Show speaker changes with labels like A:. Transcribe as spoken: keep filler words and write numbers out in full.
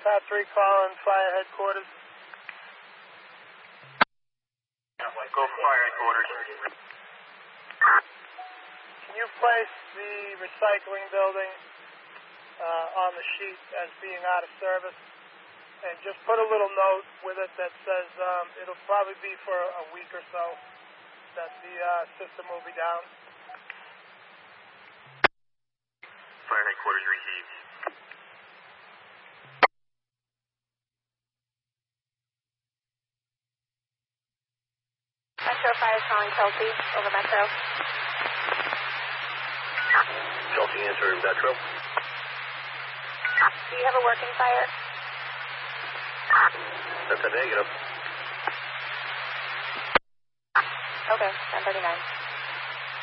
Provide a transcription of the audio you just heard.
A: Pat three calling fire headquarters.
B: Go for fire headquarters.
A: Can you place the recycling building uh, on the sheet as being out of service? And just put a little note with it that says um, it'll probably be for a week or so that the uh, system will be down.
B: Fire headquarters received.
C: Metro Fire is calling Chelsea, over Metro.
B: Chelsea answering Metro.
C: Do you have a working fire?
B: That's a negative.
C: Okay, ten thirty-nine.